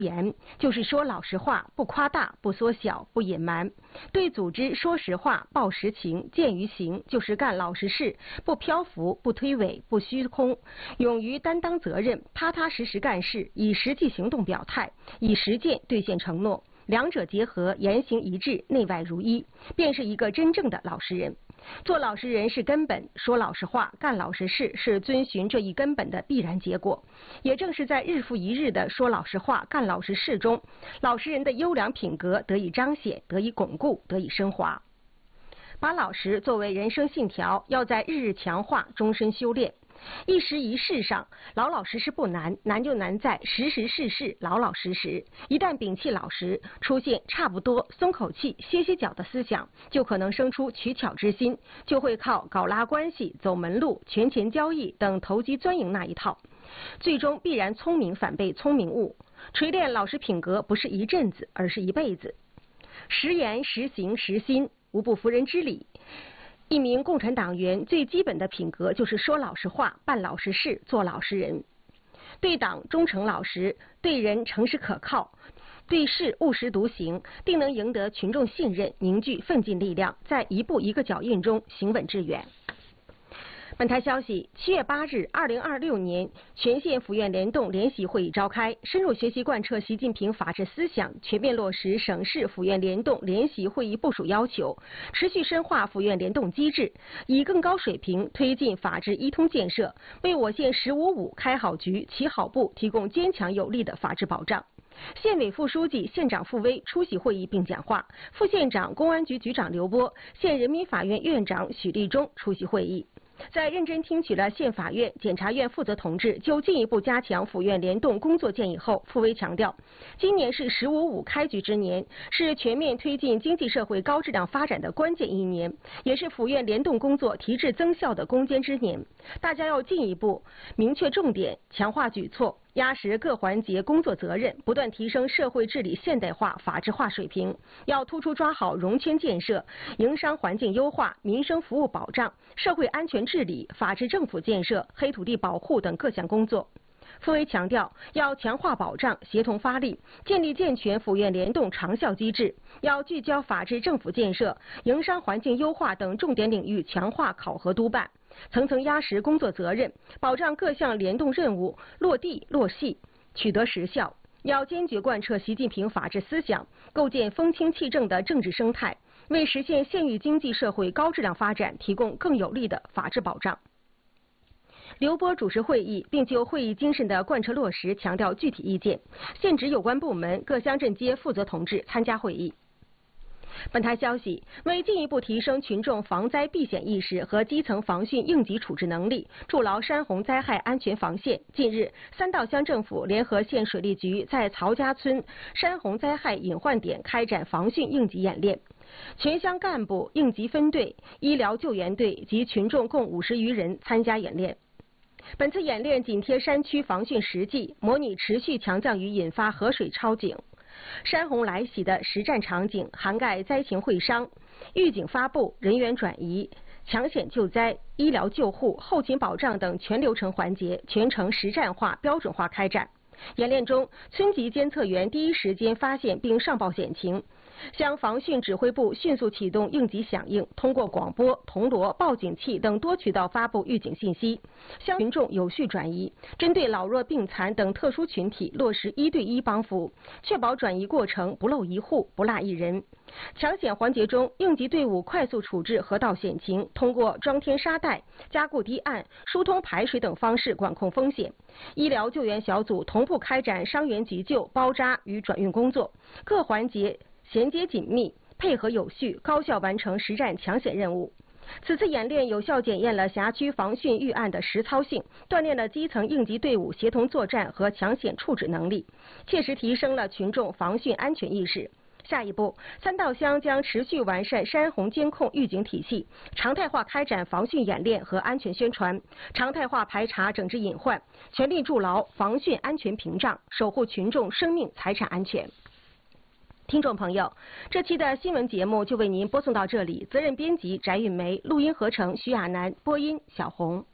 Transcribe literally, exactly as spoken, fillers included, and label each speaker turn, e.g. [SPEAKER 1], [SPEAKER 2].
[SPEAKER 1] 严，就是说老实话，不夸大，不缩小，不隐瞒；对组织说实话，报实情，见于行，就是干老实事，不漂浮，不推诿，不虚空，勇于担当责任，踏踏实实干事，以实际行动表态，以实践兑现承诺。两者结合，言行一致，内外如一，便是一个真正的老实人。做老实人是根本，说老实话，干老实事是遵循这一根本的必然结果。也正是在日复一日的说老实话、干老实事中，老实人的优良品格得以彰显，得以巩固，得以升华。把老实作为人生信条，要在日日强化，终身修炼。一时一事上，老老实实不难，难就难在时时事事老老实实。一旦摒弃老实，出现差不多、松口气、歇歇脚的思想，就可能生出取巧之心，就会靠搞拉关系、走门路、权钱交易等投机钻营那一套，最终必然聪明反被聪明误。锤炼老实品格不是一阵子，而是一辈子。实言实行实心，无不服人之理。一名共产党员最基本的品格就是说老实话、办老实事、做老实人。对党忠诚老实，对人诚实可靠，对事务实独行，定能赢得群众信任，凝聚奋进力量，在一步一个脚印中行稳致远。本台消息，七月八日，二零二六年全县府院联动联席会议召开，深入学习贯彻习近平法治思想，全面落实省市府院联动联席会议部署要求，持续深化府院联动机制，以更高水平推进法治一通建设，为我县“十五五”开好局、起好步提供坚强有力的法治保障。县委副书记、县长傅威出席会议并讲话，副县长、公安局局长刘波、县人民法院院长许立忠出席会议。在认真听取了县法院、检察院负责同志就进一步加强府院联动工作建议后，傅威强调，今年是“十五五”开局之年，是全面推进经济社会高质量发展的关键一年，也是府院联动工作提质增效的攻坚之年。大家要进一步明确重点，强化举措，压实各环节工作责任，不断提升社会治理现代化、法治化水平。要突出抓好融圈建设、营商环境优化、民生服务保障、社会安全治理、法治政府建设、黑土地保护等各项工作。傅威强调，要强化保障，协同发力，建立健全府院联动长效机制，要聚焦法治政府建设、营商环境优化等重点领域，强化考核督办，层层压实工作责任，保障各项联动任务落地落细，取得实效。要坚决贯彻习近平法治思想，构建风清气正的政治生态，为实现县域经济社会高质量发展提供更有力的法治保障。刘波主持会议，并就会议精神的贯彻落实强调具体意见。县直有关部门、各乡镇街负责同志参加会议。本台消息，为进一步提升群众防灾避险意识和基层防汛应急处置能力，筑牢山洪灾害安全防线，近日，三道乡政府联合县水利局在曹家村山洪灾害隐患点开展防汛应急演练。全乡干部、应急分队、医疗救援队及群众共五十余人参加演练。本次演练紧贴山区防汛实际，模拟持续强降雨引发河水超警、山洪来袭的实战场景，涵盖灾情会商、预警发布、人员转移、抢险救灾、医疗救护、后勤保障等全流程环节，全程实战化、标准化开展。演练中，村级监测员第一时间发现并上报险情，向防汛指挥部迅速启动应急响应，通过广播、铜锣、报警器等多渠道发布预警信息，向群众有序转移。针对老弱病残等特殊群体落实一对一帮扶，确保转移过程不漏一户、不落一人。抢险环节中，应急队伍快速处置河道险情，通过装填沙袋、加固堤岸、疏通排水等方式管控风险。医疗救援小组同步开展伤员急救、包扎与转运工作，各环节衔接紧密，配合有序，高效完成实战抢险任务。此次演练有效检验了辖区防汛预案的实操性，锻炼了基层应急队伍协同作战和抢险处置能力，切实提升了群众防汛安全意识。下一步，三道乡将持续完善山洪监控预警体系，常态化开展防汛演练和安全宣传，常态化排查整治隐患，全力筑牢防汛安全屏障，守护群众生命财产安全。听众朋友，这期的新闻节目就为您播送到这里，责任编辑翟韵梅，录音合成徐亚楠，播音小红。